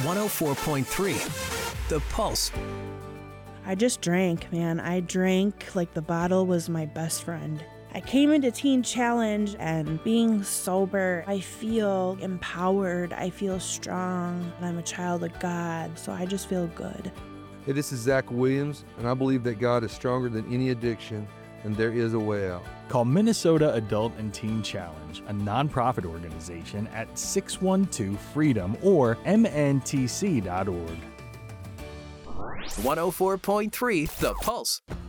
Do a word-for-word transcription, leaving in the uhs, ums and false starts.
one oh four point three The Pulse. I just drank, man. I drank like the bottle was my best friend. I came into Teen Challenge and being sober, I feel empowered. I feel strong. And I'm a child of God, so I just feel good. Hey, this is Zach Williams, and I believe that God is stronger than any addiction, and there is a way out. Call Minnesota Adult and Teen Challenge, a nonprofit organization, at six one two freedom or m n t c dot org. one oh four point three The Pulse.